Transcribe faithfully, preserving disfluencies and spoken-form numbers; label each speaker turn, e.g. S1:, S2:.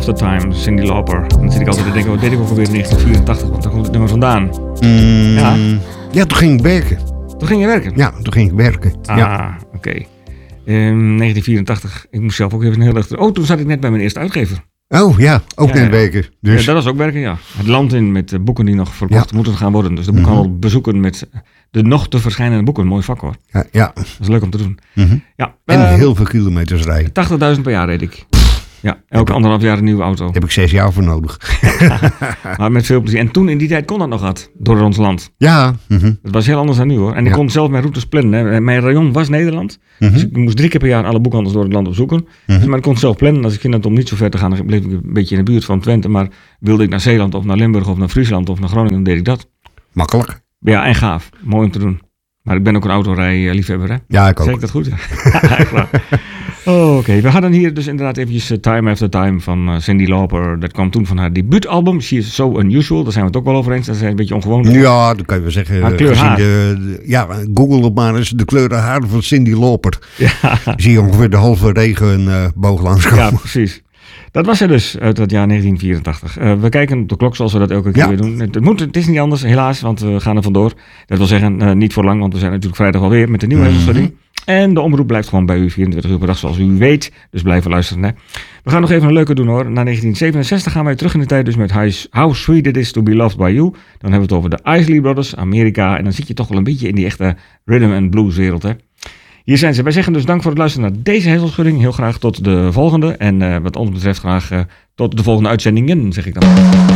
S1: After Time, Cyndi Lauper. En dan zit ik altijd te denken, wat deed ik ook alweer in negentien vierentachtig, want daar komt het nummer vandaan.
S2: Mm,
S1: Ja.
S2: ja, toen ging ik werken.
S1: Toen ging je werken?
S2: Ja, toen ging ik werken.
S1: Ah,
S2: Ja.
S1: oké. Okay. Um, negentien vierentachtig, ik moest zelf ook even heel erg... Oh, toen zat ik net bij mijn eerste uitgever.
S2: Oh ja, ook
S1: Ja,
S2: net
S1: ja.
S2: werken. Dus.
S1: Ja, dat was ook werken, ja. Het land in met uh, boeken die nog verkocht
S2: Ja.
S1: moeten gaan worden. Dus de boekhandel
S2: Mm-hmm.
S1: bezoeken met de nog te verschijnende boeken. Mooi vak hoor.
S2: Ja, ja.
S1: Dat is leuk om te doen.
S2: Mm-hmm.
S1: Ja,
S2: En
S1: uh,
S2: heel veel kilometers rijden.
S1: tachtigduizend per jaar reed ik. Ja, elke anderhalf jaar een nieuwe auto.
S2: Daar heb ik zes jaar voor nodig.
S1: Maar met veel plezier. En toen in die tijd kon dat nog wat, door ons land.
S2: Ja. Mm-hmm.
S1: Dat was heel anders dan nu hoor. En ik
S2: Ja.
S1: kon zelf mijn routes plannen. Hè. Mijn rayon was Nederland.
S2: Mm-hmm.
S1: Dus ik moest drie keer per jaar alle boekhandels door het land opzoeken.
S2: Mm-hmm.
S1: Dus, maar ik kon het zelf plannen. Als ik vind dat om niet zo ver te gaan, dan bleef ik een beetje in de buurt van Twente. Maar wilde ik naar Zeeland of naar Limburg of naar Friesland of naar Groningen, dan deed ik dat.
S2: Makkelijk.
S1: Ja, en gaaf. Mooi om te doen. Maar ik ben ook een autorij-liefhebber, hè?
S2: Ja, ik ook.
S1: Zeg ik dat goed? Ja, echt waar. Oh, oké. We hadden hier dus inderdaad eventjes uh, Time After Time van uh, Cyndi Lauper. Dat kwam toen van haar debuutalbum. She is So Unusual. Daar zijn we het ook wel over eens. Dat is een beetje ongewoon.
S2: Ja, dan kan je wel zeggen.
S1: Maar
S2: uh,
S1: kleur
S2: gezien
S1: haar.
S2: De, de- ja, Google het maar eens. De kleuren haar van Cyndi Lauper.
S1: Ja,
S2: Zie je ongeveer de halve regenboog uh, langskomen.
S1: ja, precies. Dat was er dus uit het jaar negentien vierentachtig. Uh, we kijken op de klok zoals we dat elke keer
S2: Ja.
S1: weer doen. Het, het, moet, het is niet anders, helaas, want we gaan er vandoor. Dat wil zeggen, uh, niet voor lang, want we zijn natuurlijk vrijdag alweer met de nieuwe
S2: Mhm.
S1: hevelschudding. En de omroep blijft gewoon bij u vierentwintig uur per dag, zoals u weet. Dus blijven luisteren. Hè. We gaan nog even een leuke doen hoor. Naar negentien zevenenzestig gaan wij terug in de tijd dus met How Sweet It Is To Be Loved By You. Dan hebben we het over de Isley Brothers, Amerika. En dan zit je toch wel een beetje in die echte rhythm and blues wereld, hè. Hier zijn ze. Wij zeggen dus dank voor het luisteren naar deze hevelschudding. Heel graag tot de volgende. En uh, wat ons betreft graag uh, tot de volgende uitzendingen, zeg ik dan.